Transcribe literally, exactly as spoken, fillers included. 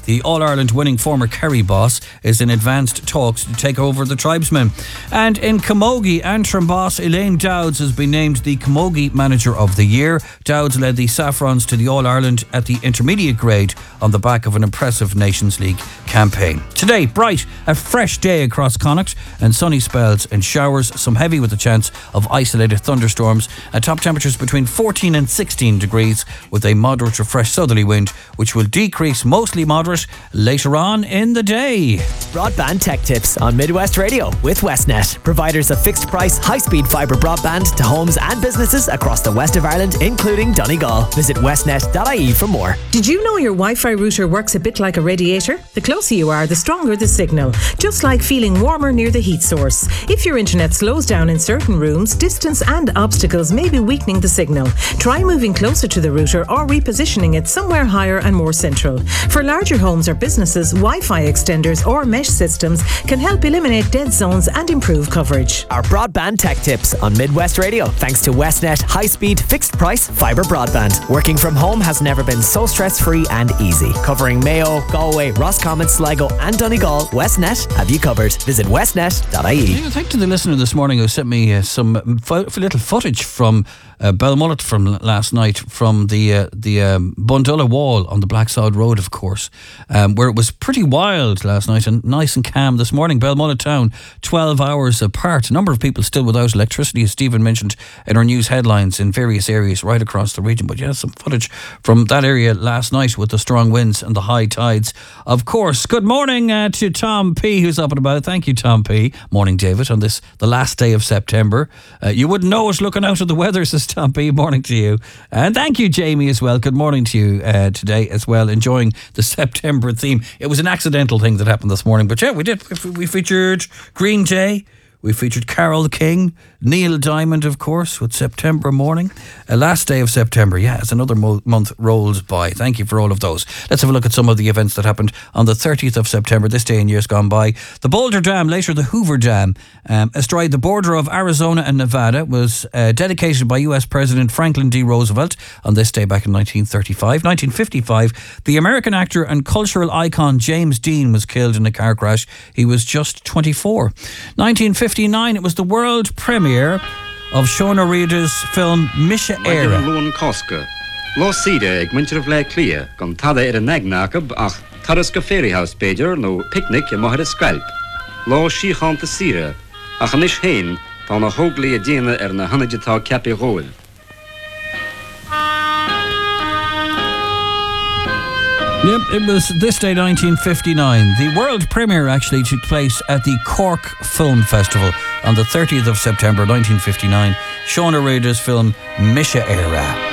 The All-Ireland winning former Kerry boss is in advanced talks to take over the Tribesmen. And in Camogie, Antrim boss Elaine Dowds has been named the Camogie Manager of the Year. Dowds led the Saffrons to the All-Ireland at the intermediate grade on the back of an impressive Nations League campaign. Today, bright, a fresh day across Connacht and sunny spells and showers, some heavy with a chance of isolated thunderstorms, and top temperatures between fourteen and sixteen degrees with a moderate to fresh southerly wind, which will decrease mostly moderate later on in the day. Broadband Tech Tips on Midwest Radio with Westnet, providers of fixed price, high-speed fibre broadband to homes and businesses across the west of Ireland, including Donegal. Visit westnet dot I E for more. Did you know your Wi-Fi router works a bit like a radiator? The closer you are, the stronger the signal, just like feeling warmer near the heat source. If your internet slows down in certain rooms, distance and obstacles may be weakening the signal. Try moving closer to the router or repositioning it somewhere higher and more central. For larger homes or businesses, Wi-Fi extenders or mesh systems can help eliminate dead zones and improve coverage. Our Broadband Tech Tips on Midwest Radio, thanks to Westnet high-speed, fixed-price fibre broadband. Working from home has never been so stress-free and easy. Covering Mayo, Galway, Roscommon, Sligo and Donegal, Westnet have you covered. Visit westnet dot I E. Yeah, thanks to the listener this morning who sent me uh, some fo- little footage from uh, Belmullet from last night, from the uh, the um, Bundulla Wall on the Blacksod Road, of course, um, where it was pretty wild last night and nice and calm this morning. Belmullet town, twelve hours apart. A number of people still without electricity, as Stephen mentioned in our news headlines, in various areas right across the region. But yeah, some footage from that area last night with the strong winds and the high tides, of course. Good morning uh, to Tom P, who's up and about. Thank you, Tom P. Morning, David, on this, the last day of September. Uh, you wouldn't know it looking out at the weather, says Tom P. Morning to you. And thank you, Jamie, as well. Good morning to you uh, today as well. Enjoying the September theme. It was an accidental thing that happened this morning, but yeah, we did. We featured Green Day. We featured Carole King, Neil Diamond, of course, with September Morning. Uh, last day of September, yeah, as another mo- month rolls by. Thank you for all of those. Let's have a look at some of the events that happened on the thirtieth of September, this day in years gone by. The Boulder Dam, later the Hoover Dam, um, astride the border of Arizona and Nevada, was uh, dedicated by U S President Franklin D. Roosevelt on this day back in nineteen thirty-five. nineteen fifty-five, the American actor and cultural icon James Dean was killed in a car crash. He was just twenty-four. nineteen fifty-nine, it was the world premiere of Shona Reada's film Misha Era. Lôn Cosca. Lo Sida ag winter of Le Clear, gom tada er a nagnakab ach Taraska Ferry House pager no picnic y mohar a scalp. Lo she haunt the Sira, ach anish hain, tan a hogli a dina er na hanajita capi roel. Yep, it was this day, nineteen fifty-nine. The world premiere actually took place at the Cork Film Festival on the thirtieth of September nineteen fifty-nine. Shona Reada's film Misha Era.